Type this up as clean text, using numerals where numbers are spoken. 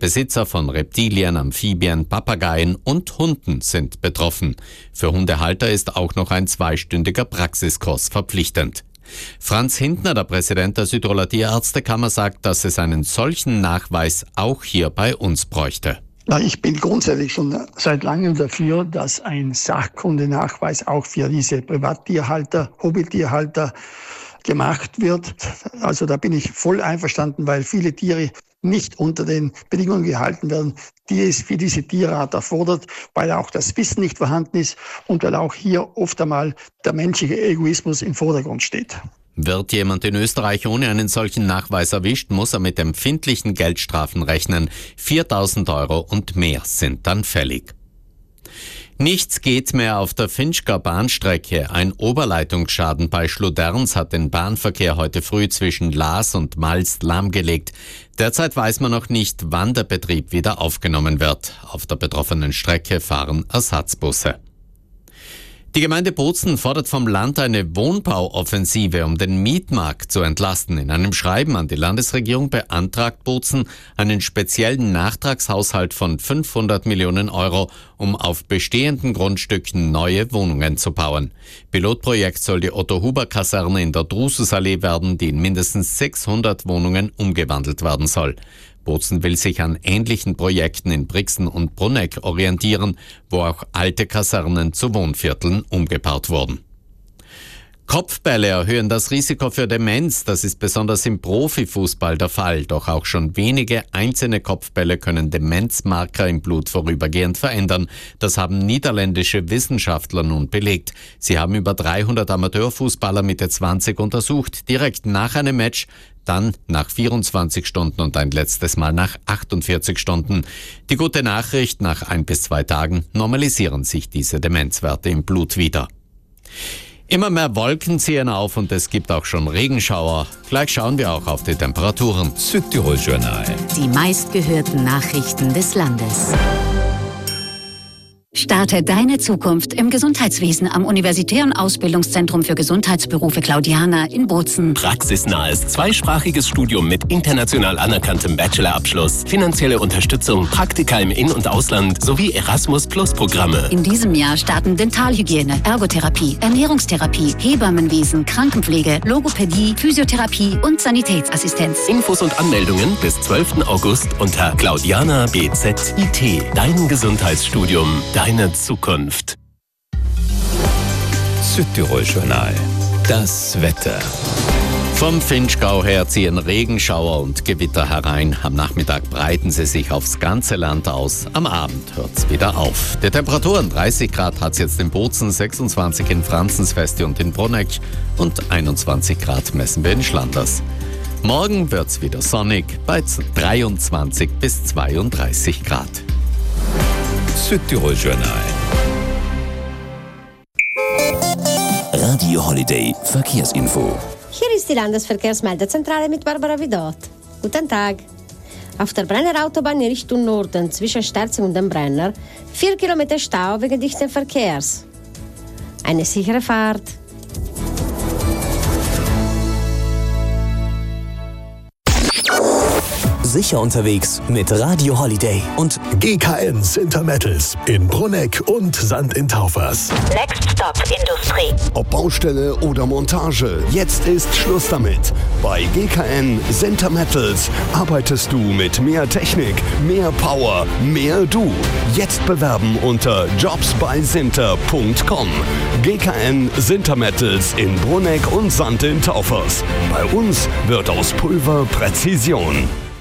Besitzer von Reptilien, Amphibien, Papageien und Hunden sind betroffen. Für Hundehalter ist auch noch ein 2-stündiger Praxiskurs verpflichtend. Franz Hintner, der Präsident der Südtiroler Tierärztekammer, sagt, dass es einen solchen Nachweis auch hier bei uns bräuchte. Ich bin grundsätzlich schon seit langem dafür, dass ein Sachkundenachweis auch für diese Privattierhalter, Hobbytierhalter gemacht wird. Also da bin ich voll einverstanden, weil viele Tiere nicht unter den Bedingungen gehalten werden, die es für diese Tierart erfordert, weil auch das Wissen nicht vorhanden ist und weil auch hier oft einmal der menschliche Egoismus im Vordergrund steht. Wird jemand in Österreich ohne einen solchen Nachweis erwischt, muss er mit empfindlichen Geldstrafen rechnen. 4.000 € und mehr sind dann fällig. Nichts geht mehr auf der Finchgau Bahnstrecke. Ein Oberleitungsschaden bei Schluderns hat den Bahnverkehr heute früh zwischen Laas und Malst lahmgelegt. Derzeit weiß man noch nicht, wann der Betrieb wieder aufgenommen wird. Auf der betroffenen Strecke fahren Ersatzbusse. Die Gemeinde Bozen fordert vom Land eine Wohnbauoffensive, um den Mietmarkt zu entlasten. In einem Schreiben an die Landesregierung beantragt Bozen einen speziellen Nachtragshaushalt von 500 Millionen €, um auf bestehenden Grundstücken neue Wohnungen zu bauen. Pilotprojekt soll die Otto-Huber-Kaserne in der Drususallee werden, die in mindestens 600 Wohnungen umgewandelt werden soll. Bozen will sich an ähnlichen Projekten in Brixen und Bruneck orientieren, wo auch alte Kasernen zu Wohnvierteln umgebaut wurden. Kopfbälle erhöhen das Risiko für Demenz. Das ist besonders im Profifußball der Fall. Doch auch schon wenige einzelne Kopfbälle können Demenzmarker im Blut vorübergehend verändern. Das haben niederländische Wissenschaftler nun belegt. Sie haben über 300 Amateurfußballer Mitte 20 untersucht, direkt nach einem Match, dann nach 24 Stunden und ein letztes Mal nach 48 Stunden. Die gute Nachricht, nach 1 bis 2 Tagen normalisieren sich diese Demenzwerte im Blut wieder. Immer mehr Wolken ziehen auf und es gibt auch schon Regenschauer. Gleich schauen wir auch auf die Temperaturen. Südtirol Journal. Die meistgehörten Nachrichten des Landes. Starte deine Zukunft im Gesundheitswesen am Universitären Ausbildungszentrum für Gesundheitsberufe Claudiana in Bozen. Praxisnahes, zweisprachiges Studium mit international anerkanntem Bachelorabschluss, finanzielle Unterstützung, Praktika im In- und Ausland sowie Erasmus-Plus-Programme. In diesem Jahr starten Dentalhygiene, Ergotherapie, Ernährungstherapie, Hebammenwesen, Krankenpflege, Logopädie, Physiotherapie und Sanitätsassistenz. Infos und Anmeldungen bis 12. August unter Claudiana BZIT. Dein Gesundheitsstudium, deine Zukunft. Südtirol Journal. Das Wetter. Vom Finchgau her ziehen Regenschauer und Gewitter herein. Am Nachmittag breiten sie sich aufs ganze Land aus. Am Abend hört's wieder auf. Die Temperaturen 30 Grad hat's jetzt in Bozen, 26 in Franzensfeste und in Bruneck und 21 Grad messen wir in Schlanders. Morgen wird's wieder sonnig bei 23 bis 32 Grad. Südtirol Journal. Radio Holiday Verkehrsinfo. Hier ist die Landesverkehrsmeldezentrale mit Barbara Vidot. Guten Tag. Auf der Brenner Autobahn in Richtung Norden zwischen Sterzing und dem Brenner 4 Kilometer Stau wegen dichten Verkehrs. Eine sichere Fahrt. Sicher unterwegs mit Radio Holiday und GKN Sintermettels in Bruneck und Sand in Taufers. Next Stop Industrie. Ob Baustelle oder Montage, jetzt ist Schluss damit. Bei GKN Sintermettels arbeitest du mit mehr Technik, mehr Power, mehr du. Jetzt bewerben unter jobsbysinter.com. GKN Sintermettels in Bruneck und Sand in Taufers. Bei uns wird aus Pulver Präzision.